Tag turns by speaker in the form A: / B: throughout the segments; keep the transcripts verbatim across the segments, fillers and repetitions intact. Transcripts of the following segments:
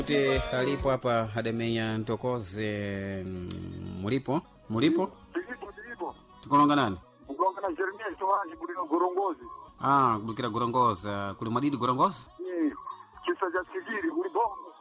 A: Te alipo hapa Hademenya Ntokoze. Mulipo? Mulipo?
B: Tilipo tilipo.
A: Tukolonga nani?
B: Ukolonga na Jeremia Sohani kulino Gorongozi.
A: Ah, kubikira Gorongoza. Kuli mwadidi Gorongoza?
B: Ni kisa cha Tsikiri kuli bongo.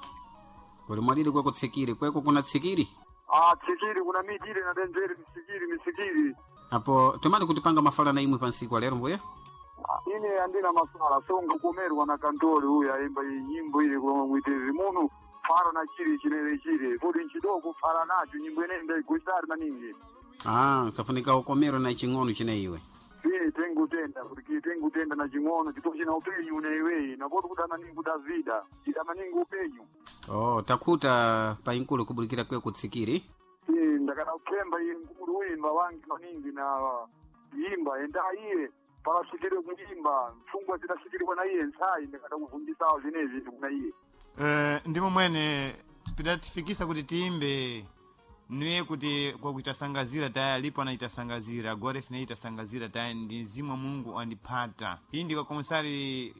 A: Kuli mwadidi kwa kutsikiri. Kweko kuna tsikiri?
B: Ah, Tsikiri kuna midile na denzeri Tsikiri Tsikiri.
A: Hapo tumani kutipanga mafala na imwe pansiku lero mbuya?
B: Ine andina masala songa kumerwa na kantori huyu aimba nyimbo ile kwa mwitezi munu fara na chiri chinele chiri kodi nchidoko fara nacho nyimbo inenda ikuitari maningi.
A: Ah, safunika ukomero na chingonu chine iwe.
B: Si tengu tenda kuti tengu tenda na chingonu kitochi na upenyu unaiwe na bodu kutana ningu Davida kitama ningu upenyu.
A: Oh, takuta pa inkulu kubulikira kwe kutsikiri?
B: Si ndakana ukemba inkulu uimba wangi maningi na yimba enda iye para sikire kuimba mfungwa zinasikirwa na iye nsai ndakana kuvundisa awo zinezi kuna iye.
C: Eh, ndimo mwene pidatifikisa kuti tiimbe niwe kuti kwa kuitasangazira taya alipo na itasangazira gore fina itasangazira taya ndi mzimu Mungu andipata hii ndika komisari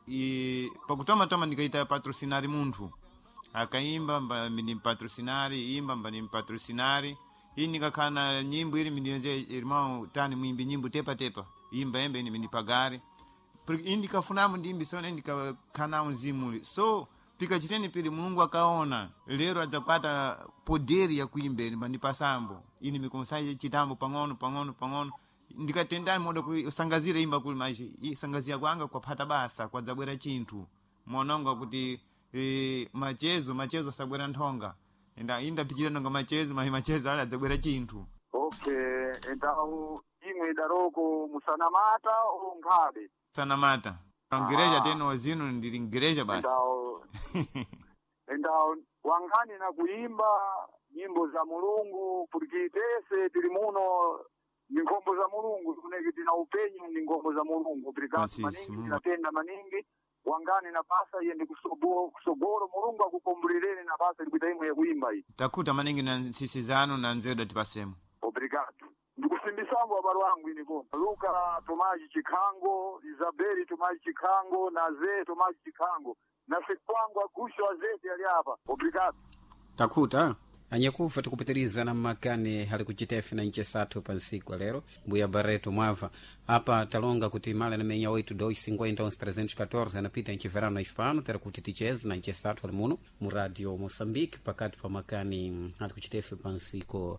C: pakutoma toma ndikaita patrocinari munthu akaimba mba ndi patrocinari imba mba ndi patrocinari hii ndikakana nyimbo ili mindionze irmao tani mwimbi nyimbo tepa tepa imba embe ni mindipagare hii ndikafunamu ndimbi sone ndikakana mzimu so pika chiteni pili Mulungu akaona lero adzapata poderi ya kuimbe manipasambo ini mikomsaje chitambo pang'ono pang'ono pang'ono ndikatendani modo kusangazira imba kuli maishi sangazia kwanga kwa pata basa kwa zabwera chinthu mononga kuti e, machezo machezo sabwera nthonga enda inda pichira nonga machezo mahi machezo ala zabwera chinthu.
B: Okay, endao imwe daroko musanamata o ngabe
C: sanamata Ngereja tena wazinu ndiri ngereja basi.
B: Endao, endao wangani na kuimba nyimbo za Mulungu purikitese tiri muno ni ngombo za Mulungu kunekiti na upenyu ni ngombo za Mulungu pirikati maningi tinatenda maningi wangani na pasa yende kusoboro kusoboro Mulungu akukombulirene na pasa ilikuita imwe ya kuimba hii
C: takuta maningi na sisi zanu na nzedo tipasemu
B: obrigado. Ndikusimbisambo abaru wangu iniko Luka Tomaji Chikango, Isabeli Tomaji Chikango, na Zee Tomaji Chikango, na Sekwangu Agusho wa Zeti ali hapa. Obrigado.
A: Takuta anyekufa tukupitiriza na makane hali kuchitefi na nche satu pansiku lero mbuya bareto mwava hapa talonga kutimala na menya wetu doi cinquenta onze trezentos e quatorze anapita nchi verano na ifano tera kutitichezi na nche satu alimuno mu radio Moçambique pakati pa makani hali kuchitefi pansiku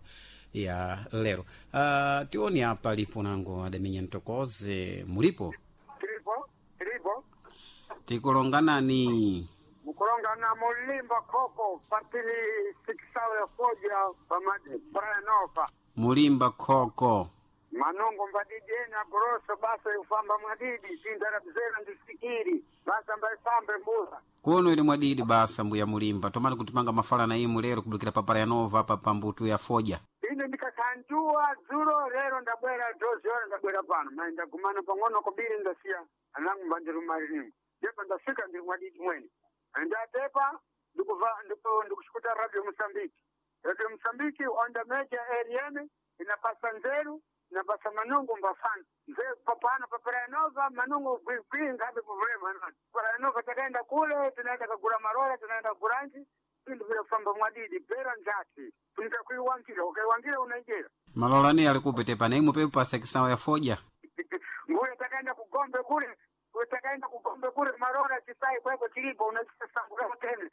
A: ya lero. Uh, tioni hapa lipo nango Hademenya Ntokoze mulipo?
B: Tripo, tripo.
A: Tikolongana ni
B: Mukolonga na Mulimba Koko, patili sikisawe ya foja pamade, Prayanova.
A: Mulimba Koko.
B: Manongo mbadidi na goroso basa ufamba mwadidi, tindara bzera ndisikiri, basa mbae sambe mbuza.
A: Kuno ili mwadidi basa mbu ya Mulimba, tomani kutimanga mafala na imu lero kubukira pa Prayanova hapa pambutu ya foja.
B: Ine ndikakanjua zuro lero ndabwera dozi yore ndabwera pano na ndakumana pangono kubiri ndasia anangu mbandiru marinimu jepa ndafika ndi mwadidi mweni ndatepa ndikuva ndiku ndikushukuta radio Mozambique radio Mozambique onda meja eriene inapasa nzeru inapasa manungu mbafana nzeru papana Prayanova manungu kwingi ngabe problema nani Prayanova takaenda kule tunaenda kagura marola tunaenda kuranji Pindu vile famba mwadidi pera njati tunika kuiwangila ukaiwangila unaijera
A: malolani alikupete pa naimu pepe pa sekisawa ya foja
B: ngule takaenda kugombe kule utakaenda kugombe kule marora chisai kweko chilipo unachisa sangula wekene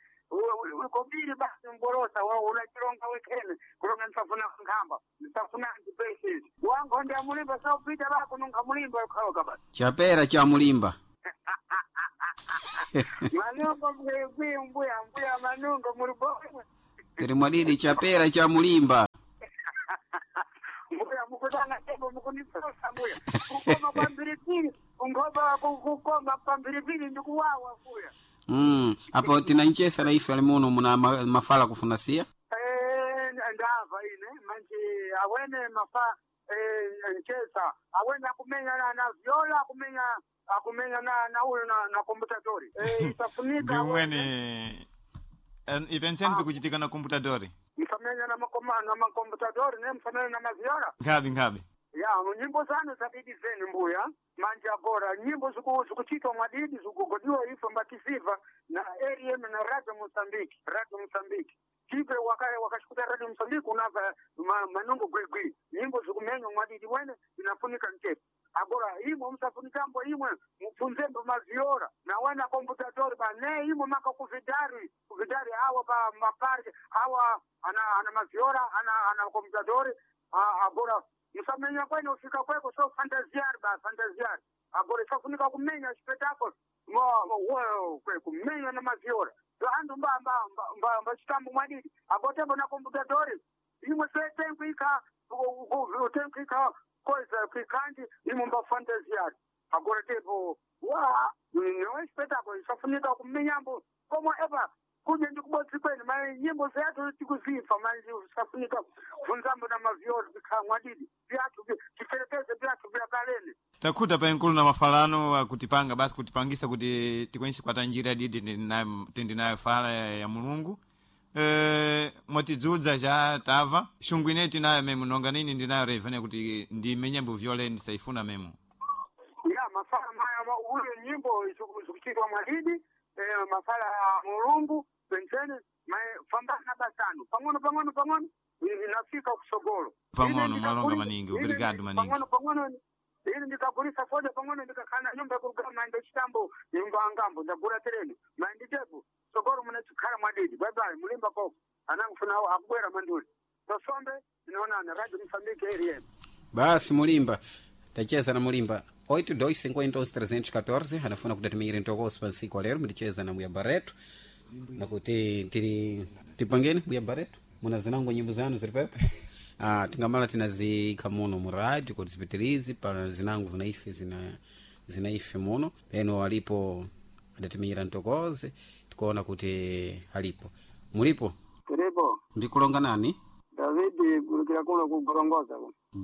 B: uko bili basi mborosa wao unachironga wekene kulonga nisafuna ngamba nisafuna antipesi wango ndi amulimba sao pita bako nunga mulimba ukaloka basi
A: chapera cha Mulimba
B: manungo mgwe mbuya mbuya manungo mulibomwe
A: tiri mwadidi chapera cha Mulimba
B: mbuya mukutana tebo mukunisosa mbuya kukoma kwa mbiripili ungoba kukoma kwa mbiripili ndikuwawa mbuya
A: mm hapo tina nchesa na ife alimuno muna mafala kufunasia
B: eh ndava ine manji awene mafa eh nchesa awene akumenya na na viola akumenya akumenya na na huyo na na komputatori eh itafunika
C: ngwene ipensen pe kuchitika na komputatori
B: msamenya na makoma na makomputatori ne msamenya na maviola
C: ngabi ngabi
B: ya nyimbo zanu zadidi zenu mbuya manje agora nyimbo zikuchitwa mwadidi zikugodiwa ife mbakisiva na R M na Radio Mozambique Radio Mozambique kipe wakaya wakashikuta Radio Mozambique unava ma, manungo gwegwi nyimbo zikumenywa mwadidi wene inafunika nkepe agora imo msafunikambo imwe mfunzembo maziora na wana komputatori ba ne imo maka kuvidari kuvidari hawa pa maparke hawa ana ana maziora ana ana komputatori agora msamenya kwene ufika kweko so fantaziar ba fantaziar agora safunika kumenya spectacle mo wo kwe kumenya na maziora to andu mba mba mba mba chitambo mwadidi agotembo na komputatori imwe sete kwika utemkwika koisa kwikandi imwe mba fantaziar agora tepo wa no spectacle safunika kumenyambo como eva kunye ndikubotsi kwene ma nyimbo zetu tikuzifa manje safunika funzambo na maviori bikhamwadidi byatu tifelekeze byatu byakalene
C: takhuta pa enkulu na mafalano akutipanga basi kutipangisa kuti tikwenisi kwata njira didi ndinayo tendinayo fala ya mulungu eh mwatidzudza ja tava shungwineti nayo memu nonga nini ndinayo revene kuti ndimenyambo violent saifuna memu
B: ya mafala maya ule nyimbo zikuchitwa mwadidi eh mafala ya mulungu pensene fambana basano pangono pangono pangono inafika kusogolo
C: pangono malonga maningi obrigado maningi
B: pangono pangono ili ndikapulisa foja pangono ndikakana nyumba kugama ndo chitambo nyumba ngambo ndagura tereni mainditepo sogolo munachikhala mwadidi bye bye mulimba koko anangufuna akubwera manduli tosombe inaonana Radio Mozambique area
A: basi mulimba tacheza na mulimba oito dois cinquenta onze trezentos e quatorze anafuna kudatimira ntokosi pa nsiku alero muticheza na Mbuya Barreto nakuti tiri tipangeni Mbuya Barreto muna zinango nyimbo zanu ziri pepe ah tingamala tinazika muno mu radio kuti zipitirizi pa zinango zinaife zina zinaife muno peno alipo adatimira ntokozi tikuona kuti alipo mulipo
B: Tulipo
A: ndikulonga nani
B: David kulikira kuno kugorongoza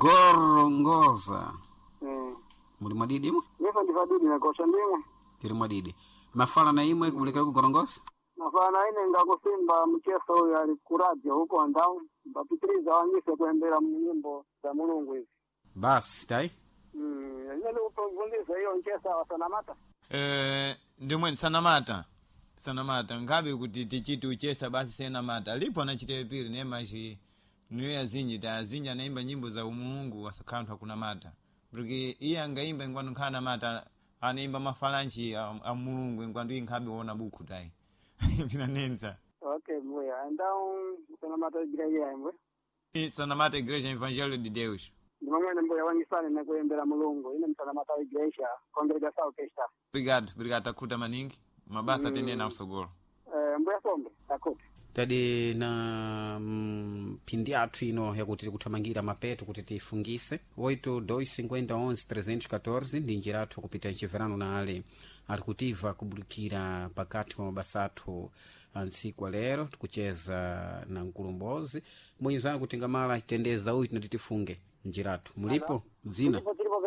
A: gorongoza
B: eh
A: muli mwadidi mwe
B: nifa ndifadidi na kosha ndimwe
A: tiri mwadidi mafala na imwe kulikira kugorongoza
B: mafala ine ngakusimba mcheso huyo alikuradio huko andao mbapitiriza wanyise kuendera nyimbo za mulungu hivi
A: basi tai
B: mm yale upongeza hiyo nchesa wa sanamata
C: eh ndimwe sanamata sanamata ngabe kuti tichiti uchesa basi sena mata lipo anachite pili nema shi niwe azinji ta azinja naimba nyimbo za umungu wasakantwa kuna mata porque iya ngaimba ngwanu kana mata anaimba mafalanchi a mulungu ngwandu inkabe wona buku tai bina nenza
B: okay mwe andao sanamata igreja imwe
C: e sanamata igreja evangelho de Deus
B: ndimwe mbuya wangisane na kuendera mulungu ine sanamata igreja congregação que está
C: obrigado obrigado takuta maningi mabasa mm. tende na usogolo
B: eh mbuya sombe takuta
A: tadi na mpindi athu ino yakuti kuthamangira mapeto kuti tifungise oito dois cinquenta onze trezentos e quatorze ndi njira athu kupita nchiverano na ale ali kutiva kubulikira pakati pa mabasa athu antsiku alero tikucheza na nkulumbozi mwenye zana kutingamala tendeza uyu tinati tifunge njira athu mulipo dzina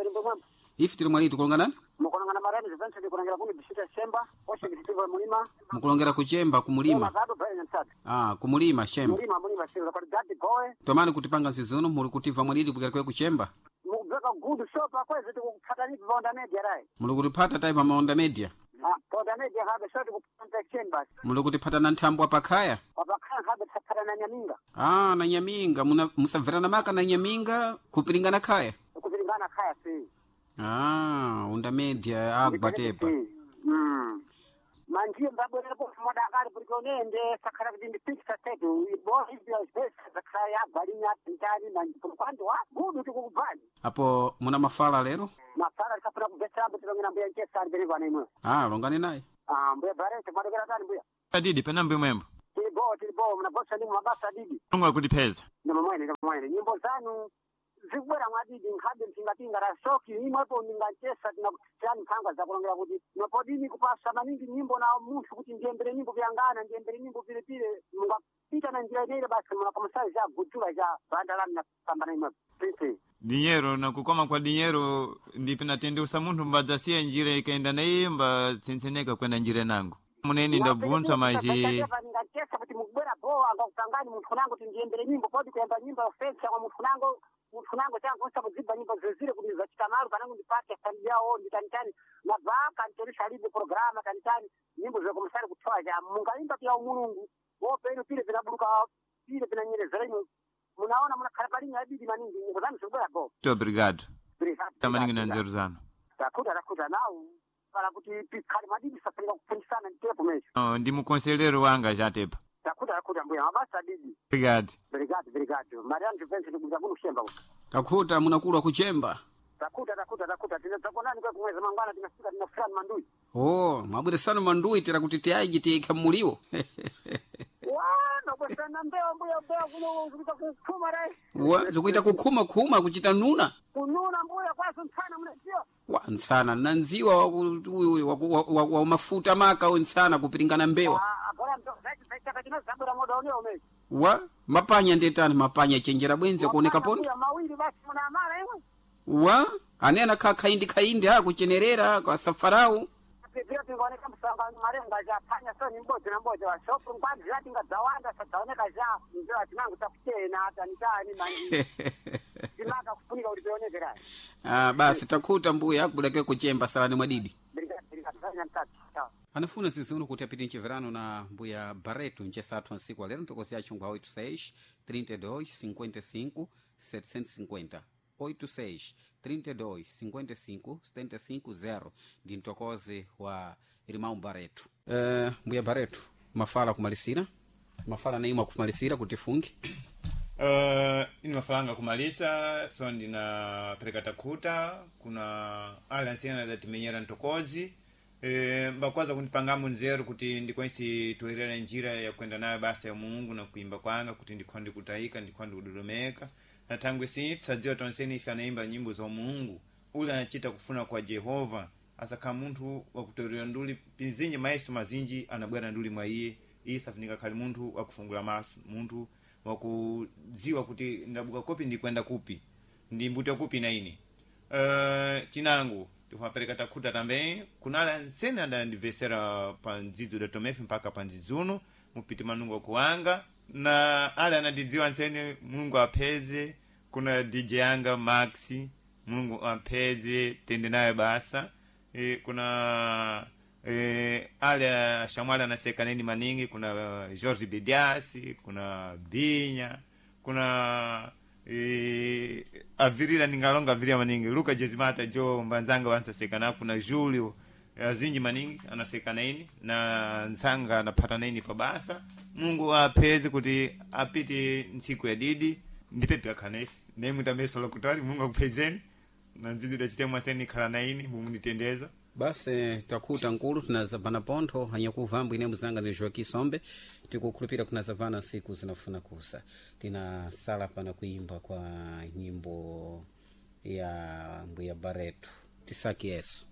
A: ifi tili mwalitu kulonga nani
B: mukulongana marani zivansi ndikulongera kuni bisita Shemba oshe kisitiva mulima
A: mukulongera kuchemba kumulima ah kumulima Shemba
B: mulima mulima sio kwa gadi boy
A: tomani kutipanga nsizuno muli kutiva mwalidi bukira kuchemba
B: mugaka good shop akwezi tikupata ni vonda media rai
A: muli kutipata tai pa maonda media
B: ah vonda media habe shoti kupata Shemba
A: muli kutipata na nthambo apakaya
B: apakaya habe tsakara na nyaminga
A: ah na nyaminga muna musaverana maka na nyaminga kupilingana kaya
B: kupilingana kaya si
A: ah unda media agbatepa
B: mm manje mbabwera po moda kali prikonende sakara kudindi pizza tetu bo hivi pesa zakaya balinya tindani na mpando wa budu tikukubani
A: hapo muna mafala lero
B: mafala kapra kubesa butilongina mbuya nchesa ndiriva nemwe
A: ah longani naye
B: ah mbuya barete madogera tani mbuya
C: adidi penambe mwembo
B: tibo tibo mnabosa ni mabasa didi
C: ngwa kutipeza
B: ndimo mwene ndimo mwene nyimbo zanu zibwera mwadidi nkhabe mtingatinga ra shoki imwepo ndingachesa tinakutiyani khanga zakulongera kuti nopodini kupasa maningi nyimbo na munthu kuti ndiyembere nyimbo vyangana ndiyembere nyimbo vile vile mungapita na njira ile basi munakomasai za gutula za banda lami na pambana imwepo pisi
C: dinheiro na kukoma kwa dinheiro ndipi natendeusa munthu mbadzasiya njira ikaenda naye mbatsenseneka kwenda njira nangu muneni ndabvunzwa maji
B: ndingachesa kuti mukubwera boa angakutangani munthu nangu kuti ndiyembere nyimbo podi kuyamba nyimbo ofensa kwa munthu nangu kunango changu nsa kuziba nyimbo zezile kuti za chitamaru panangu ndipate familia yao nditantani na vaka ntorisha libe programa tantani nyimbo za kumsari kutoa ja mungaimba pia umulungu wope ino pile vinaburuka pile vinanyerezera ino munaona muna karabalini abidi maningi nyimbo zanu zibora bo
C: to obrigado
B: obrigado
C: tamaningi na nzeruzano
B: takuta takuta nao para kuti pikali madidi sapenga kupundisana ntepo mesho
C: oh, ndi mukonselero wanga jatepa
B: takuta takuta mbuya mabasa didi
C: obrigado
B: obrigado obrigado mariano juventus ndikuza kuno kushemba
A: takuta munakula kuchemba
B: takuta takuta takuta tinatakonani kwa kumweza mangwana tinafika tinafurani mandui
A: oh mabwere sana mandui tira kuti tiaji tikamuliwo
B: wana kwa sana mbeo mbuya mbeo kuno zikuita kukuma rai
A: wa zikuita kukuma kuma kuchita nuna
B: kununa mbuya kwa sana mnasio
A: wa nsana nanziwa wa, wa, wa, wa, wa mafuta maka au nsana kupiringana mbewa
B: agora ndo zaki zaki katina sabura moda oneo meji
A: wa mapanya ndetani mapanya chenjera bwenze kuoneka pondo
B: mawili basi muna mara hiyo
A: wa anena ka kaindi kaindi ha kuchenerera kwa safarau
B: pia tingoneka msanga marenga ja panya so ni mboje na mboje wa shop ngwani zati ngadzawanda sataoneka ja ndio atinangu taputena hata ndani mangi dimaka kufunika ulipionekera
A: ah basi takuta mbuya kuleke kuchemba salani mwadidi anafuna sisi uno kuti apite ncheverano na mbuya Barreto nchesatu nsiku alero ntokosea chungwa oito seis trinta e dois cinquenta e cinco setecentos e cinquenta oito seis trinta e dois cinquenta e cinco setenta e cinco zero ndi mtokozi wa Irmão Barreto. Uh, mbuya Barreto mafala kumalisira mafala naima kumalisira kuti fungi
C: uh, ini mafalanga kumalisa so ndina pereka takuta kuna ala nsiana da timenyera ntokozi e, mbakwaza kunipangamu nzeru kuti ndikwensi tuherera njira ya kwenda nayo basa ya Mungu na kuimba kwanga kuti ndikondi kutahika ndikondi kudodomeka na tangu isi tsadziwa tonseni ife anaimba nyimbo za Mungu ule anachita kufuna kwa Jehova asa kama muntu wakutorera nduli pinzinye maiso mazinji anabwera nduli mwa iye iyi safunika kali muntu wakufungula maso muntu wakudziwa kuti ndabuka kopi ndikwenda kupi ndi mbuto kupi na ini uh, chinangu tifapereka takuta tambe kunala nsena da ndivesera pa nzidzo da tomefi mpaka pa nzizuno mupiti manungu kuanga na ale anadidziwa nsene Mungu apeze kuna D J anga Maxi Mungu apeze tende naye basa e, kuna e, ale shamwala na sekaneni maningi kuna uh, George Bediasi kuna Binya kuna e, avirira ningalonga aviria maningi Luka Jezimata jo mbanzanga wansa sekana kuna Julio azinji maningi anasekana ini na nsanga anapata nini pa basa Mungu apeze kuti apite nsiku ya didi ndipepe akanefi nemu tambeso lokutari Mungu akupezeni na nzizi da chitemu seni kala naini Mungu nitendeza
A: basi takuta nkulu tunazavana pontho hanyakuvambu ine muzanga ni Joaquim Sombe tikukulupira kunazavana siku zinafuna kusa tina sala pana kuimba kwa nyimbo ya mbuya Barreto tisaki Yesu